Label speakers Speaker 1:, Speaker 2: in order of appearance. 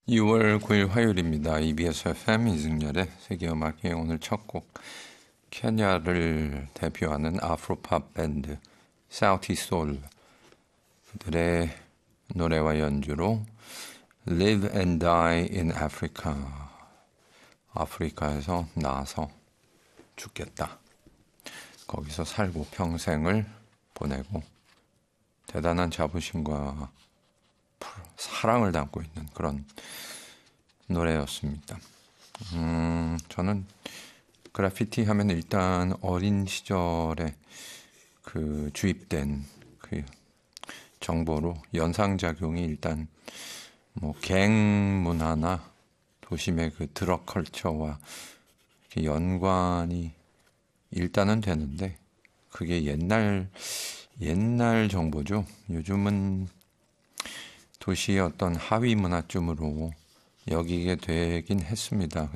Speaker 1: 2월 9일 화요일입니다. EBS FM 이승열의 세계음악회 오늘 첫 곡 케냐를 대표하는 아프로팝 밴드 사우티 소울 그들의 노래와 연주로 Live and Die in Africa 아프리카에서 나서 죽겠다. 거기서 살고 평생을 보내고 대단한 자부심과 사랑을 담고 있는 그런 노래였습니다. 저는 그래피티 하면 일단 어린 시절에 그 주입된 그 정보로 연상작용이 일단 뭐 갱 문화나 도심의 그 드럭 컬처와 연관이 일단은 되는데 그게 옛날 정보죠. 요즘은 도시의 어떤 하위 문화쯤으로 여기게 되긴 했습니다.